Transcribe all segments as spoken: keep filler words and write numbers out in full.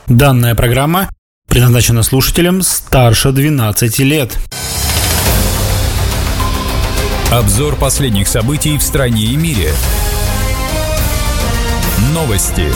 Данная программа предназначена слушателям старше двенадцати лет. Обзор последних событий в стране и мире. Новости.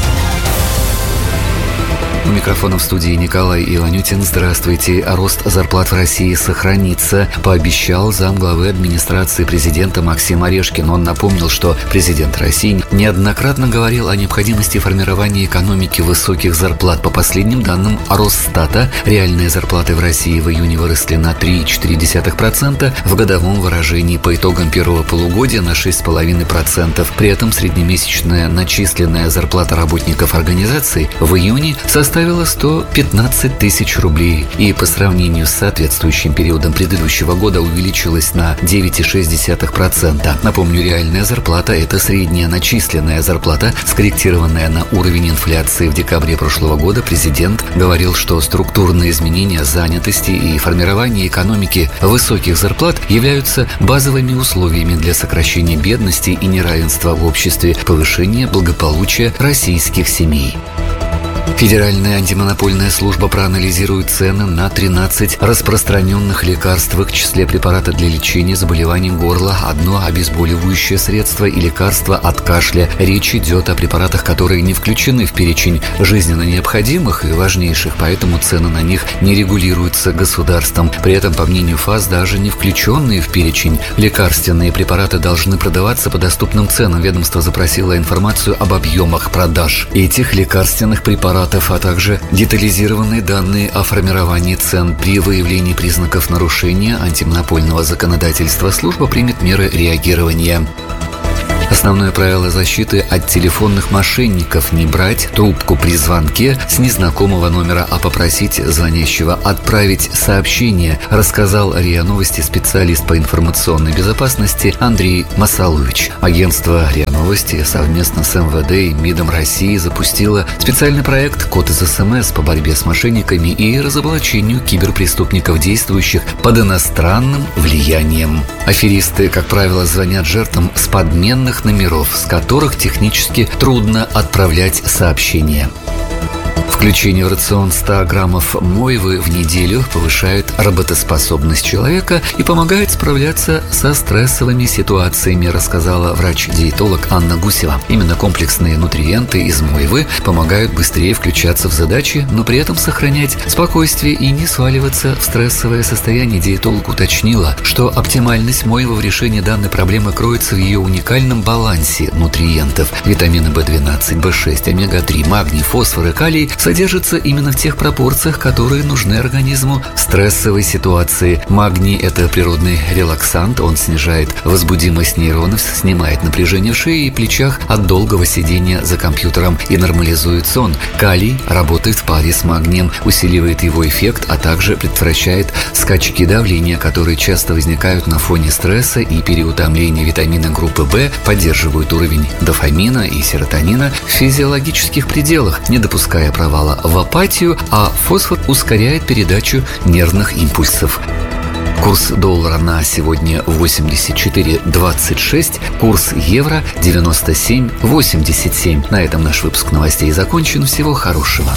У микрофона в студии Николай Иванютин. Здравствуйте. Рост зарплат в России сохранится, пообещал замглавы администрации президента Максим Орешкин. Он напомнил, что президент России неоднократно говорил о необходимости формирования экономики высоких зарплат. По последним данным Росстата, реальные зарплаты в России в июне выросли на три целых четыре десятых процента, в годовом выражении по итогам первого полугодия на шесть целых пять десятых процента. При этом среднемесячная начисленная зарплата работников организации в июне составила составила сто пятнадцать тысяч рублей и по сравнению с соответствующим периодом предыдущего года увеличилась на девять целых шесть десятых процента. Напомню, реальная зарплата – это средняя начисленная зарплата, скорректированная на уровень инфляции. В декабре прошлого года президент говорил, что структурные изменения занятости и формирование экономики высоких зарплат являются базовыми условиями для сокращения бедности и неравенства в обществе, повышения благополучия российских семей. Федеральная антимонопольная служба проанализирует цены на тринадцать распространенных лекарств, в их числе препараты для лечения заболеваний горла, одно обезболивающее средство и лекарство от кашля. Речь идет о препаратах, которые не включены в перечень жизненно необходимых и важнейших, поэтому цены на них не регулируются государством. При этом, по мнению ФАС, даже не включенные в перечень лекарственные препараты должны продаваться по доступным ценам. Ведомство запросило информацию об объемах продаж этих лекарственных препаратов, а также детализированные данные о формировании цен. При выявлении признаков нарушения антимонопольного законодательства служба примет меры реагирования. Основное правило защиты от телефонных мошенников – не брать трубку при звонке с незнакомого номера, а попросить звонящего отправить сообщение, рассказал РИА Новости специалист по информационной безопасности Андрей Масалович. Агентство РИА Новости совместно с эм вэ дэ и МИДом России запустило специальный проект «Код из эс эм эс» по борьбе с мошенниками и разоблачению киберпреступников, действующих под иностранным влиянием. Аферисты, как правило, звонят жертвам с подменных номеров, с которых технически трудно отправлять сообщения. Включение в рацион ста граммов мойвы в неделю повышает работоспособность человека и помогает справляться со стрессовыми ситуациями, рассказала врач-диетолог Анна Гусева. Именно комплексные нутриенты из мойвы помогают быстрее включаться в задачи, но при этом сохранять спокойствие и не сваливаться в стрессовое состояние. Диетолог уточнила, что оптимальность мойвы в решении данной проблемы кроется в ее уникальном балансе нутриентов. Витамины бэ двенадцать, бэ шесть, омега три, магний, фосфор и калий содержатся именно в тех пропорциях, которые нужны организму в стрессовой ситуации. Магний – это природный релаксант, он снижает возбудимость нейронов, снимает напряжение в шее и плечах от долгого сидения за компьютером и нормализует сон. Калий работает в паре с магнием, усиливает его эффект, а также предотвращает скачки давления, которые часто возникают на фоне стресса и переутомления. Витамины группы В поддерживают уровень дофамина и серотонина в физиологических пределах, не допуская провала в апатию, а фосфор ускоряет передачу нервных импульсов. Курс доллара на сегодня восемьдесят четыре двадцать шесть, курс евро девяносто семь восемьдесят семь. На этом наш выпуск новостей закончен. Всего хорошего.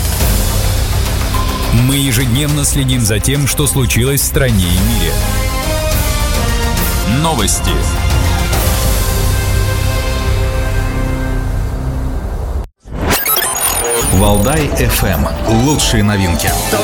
Мы ежедневно следим за тем, что случилось в стране и мире. Новости. Валдай эф эм. Лучшие новинки.